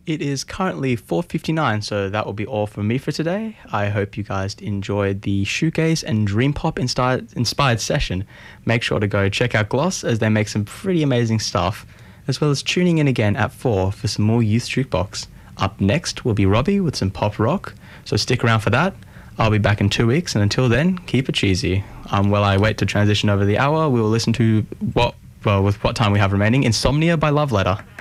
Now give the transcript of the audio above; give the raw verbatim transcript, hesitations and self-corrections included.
It is currently four fifty-nine, so that will be all from me for today. I hope you guys enjoyed the shoegaze and dream pop inspired, inspired session. Make sure to go check out Gloss as they make some pretty amazing stuff, as well as tuning in again at four for some more Youth Jukebox. Up next will be Robbie with some pop rock, so stick around for that. I'll be back in two weeks, and until then, keep it cheesy. Um, while I wait to transition over the hour, we will listen to what, well, with what time we have remaining, Insomnia by Love Letter.